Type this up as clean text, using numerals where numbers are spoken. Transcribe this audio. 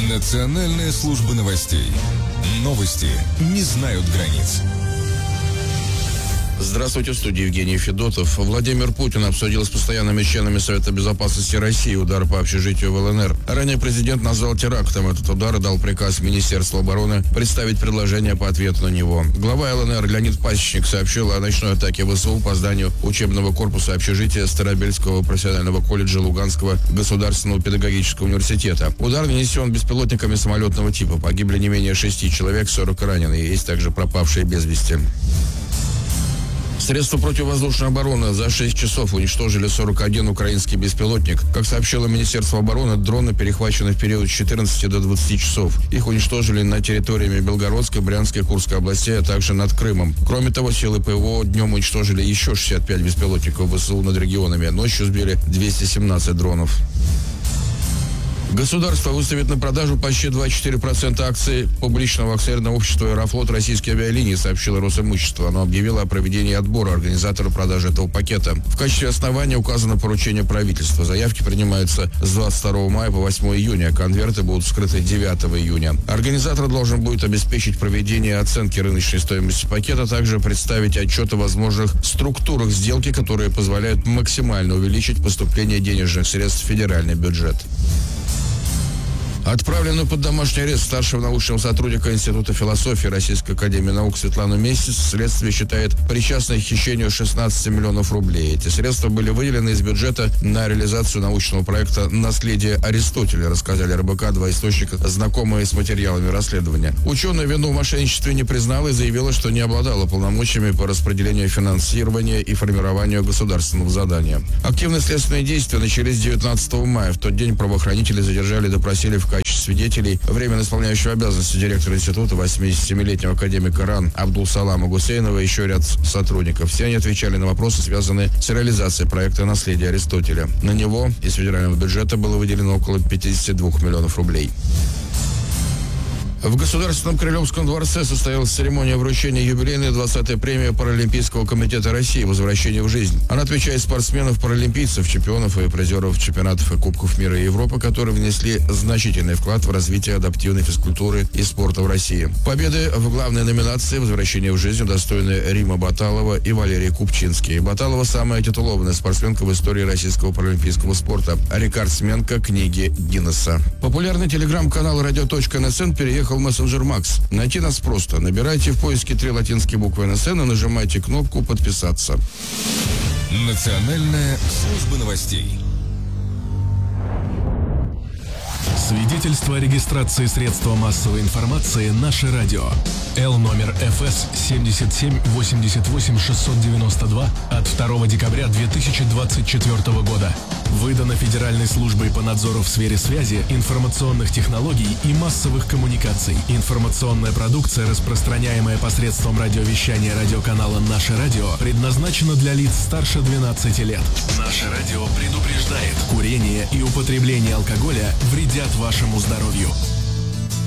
Национальная служба новостей. Новости не знают границ. Здравствуйте, в студии Евгений Федотов. Владимир Путин обсудил с постоянными членами Совета Безопасности России удар по общежитию в ЛНР. Ранее президент назвал терактом этот удар и дал приказ Министерству обороны представить предложение по ответу на него. Глава ЛНР Леонид Пасечник сообщил о ночной атаке ВСУ по зданию учебного корпуса общежития Старобельского профессионального колледжа Луганского государственного педагогического университета. Удар нанесен беспилотниками самолетного типа. Погибли не менее 6 человек, 40 раненые. Есть также пропавшие без вести. Средства противовоздушной обороны за 6 часов уничтожили 41 украинский беспилотник. Как сообщило Министерство обороны, дроны перехвачены в период с 14 до 20 часов. Их уничтожили на территориями Белгородской, Брянской, Курской областей, а также над Крымом. Кроме того, силы ПВО днем уничтожили еще 65 беспилотников ВСУ над регионами. Ночью сбили 217 дронов. Государство выставит на продажу почти 24% акций публичного акционерного общества «Аэрофлот» российские авиалинии, сообщило Росимущество. Оно объявило о проведении отбора организатора продажи этого пакета. В качестве основания указано поручение правительства. Заявки принимаются с 22 мая по 8 июня, а конверты будут вскрыты 9 июня. Организатор должен будет обеспечить проведение оценки рыночной стоимости пакета, а также представить отчет о возможных структурах сделки, которые позволяют максимально увеличить поступление денежных средств в федеральный бюджет. Отправленную под домашний арест старшего научного сотрудника Института философии Российской академии наук Светлану Месяц следствие считает причастной к хищению 16 миллионов рублей. Эти средства были выделены из бюджета на реализацию научного проекта «Наследие Аристотеля», рассказали РБК два источника, знакомые с материалами расследования. Ученая вину в мошенничестве не признала и заявила, что не обладала полномочиями по распределению финансирования и формированию государственного задания. Активные следственные действия начались 19 мая. В тот день правоохранители задержали и допросили в качестве свидетелей временно исполняющего обязанности директора института 87-летнего академика РАН Абдулсалама Гусейнова и еще ряд сотрудников. Все они отвечали на вопросы, связанные с реализацией проекта «Наследие Аристотеля». На него из федерального бюджета было выделено около 52 миллионов рублей. В Государственном Крылевском дворце состоялась церемония вручения юбилейной 20-й премии Паралимпийского комитета России «Возвращение в жизнь». Она отмечает спортсменов-паралимпийцев, чемпионов и призеров чемпионатов и Кубков мира и Европы, которые внесли значительный вклад в развитие адаптивной физкультуры и спорта в России. Победы в главной номинации «Возвращение в жизнь» удостоены Рима Баталова и Валерий Купчинский. Баталова – самая титулованная спортсменка в истории российского паралимпийского спорта. Рекордсменка книги Гиннесса. Популярный телеграм-канал «Радио.НСН» переехал в мессенджер Макс. Найти нас просто. Набирайте в поиске 3 латинские буквы НСН и нажимайте кнопку «Подписаться». Национальная служба новостей. Свидетельство о регистрации средства массовой информации «Наше радио». Л номер ФС 77-88-692 от 2 декабря 2024 года. Выдано Федеральной службой по надзору в сфере связи, информационных технологий и массовых коммуникаций. Информационная продукция, распространяемая посредством радиовещания радиоканала «Наше радио», предназначена для лиц старше 12 лет. «Наше радио» предупреждает: курение и употребление алкоголя вредят вашему здоровью.